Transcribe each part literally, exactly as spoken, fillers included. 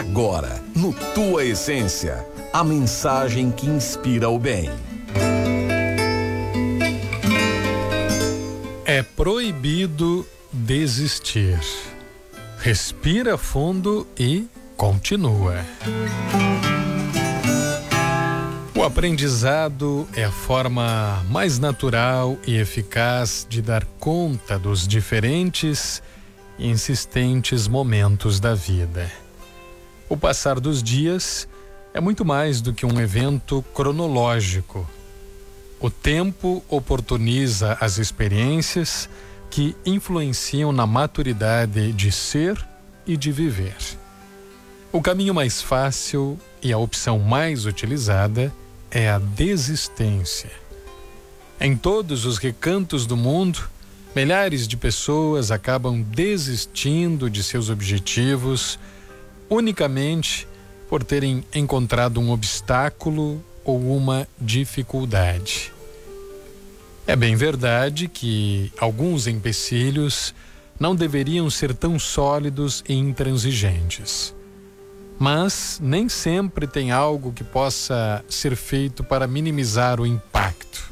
Agora, no Tua Essência, a mensagem que inspira o bem. É proibido desistir. Respira fundo e continua. O aprendizado é a forma mais natural e eficaz de dar conta dos diferentes e insistentes momentos da vida. O passar dos dias é muito mais do que um evento cronológico. O tempo oportuniza as experiências que influenciam na maturidade de ser e de viver. O caminho mais fácil e a opção mais utilizada é a desistência. Em todos os recantos do mundo, milhares de pessoas acabam desistindo de seus objetivos unicamente por terem encontrado um obstáculo ou uma dificuldade. É bem verdade que alguns empecilhos não deveriam ser tão sólidos e intransigentes. Mas nem sempre tem algo que possa ser feito para minimizar o impacto.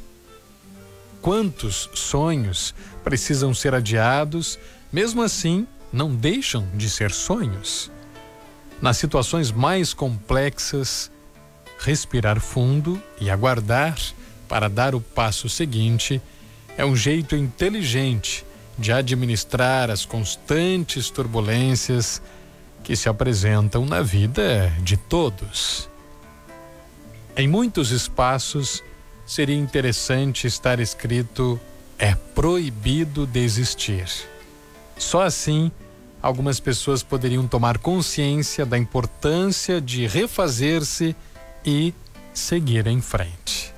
Quantos sonhos precisam ser adiados, mesmo assim não deixam de ser sonhos? Nas situações mais complexas, respirar fundo e aguardar para dar o passo seguinte é um jeito inteligente de administrar as constantes turbulências que se apresentam na vida de todos. Em muitos espaços, seria interessante estar escrito: é proibido desistir. Só assim, algumas pessoas poderiam tomar consciência da importância de refazer-se e seguir em frente.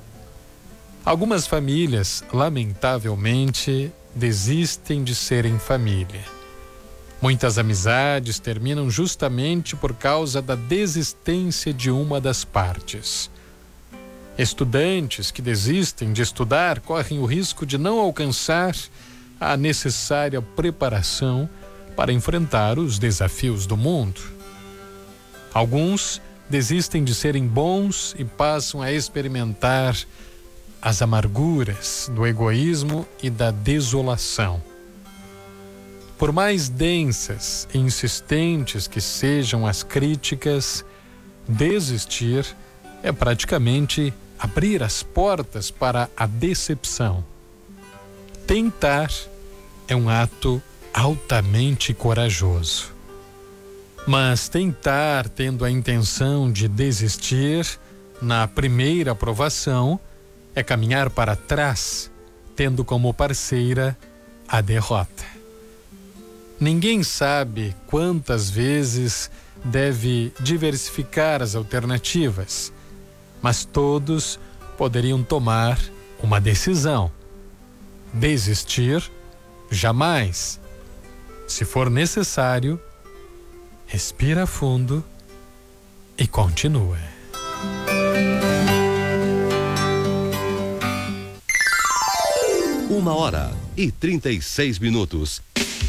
Algumas famílias, lamentavelmente, desistem de serem família. Muitas amizades terminam justamente por causa da desistência de uma das partes. Estudantes que desistem de estudar correm o risco de não alcançar a necessária preparação para enfrentar os desafios do mundo. Alguns desistem de serem bons e passam a experimentar as amarguras do egoísmo e da desolação. Por mais densas e insistentes que sejam as críticas, desistir é praticamente abrir as portas para a decepção. Tentar é um ato altamente corajoso. Mas tentar tendo a intenção de desistir na primeira aprovação é caminhar para trás, tendo como parceira a derrota. Ninguém sabe quantas vezes deve diversificar as alternativas, mas todos poderiam tomar uma decisão. Desistir, jamais. Se for necessário, respira fundo e continua. Uma hora e trinta e seis minutos.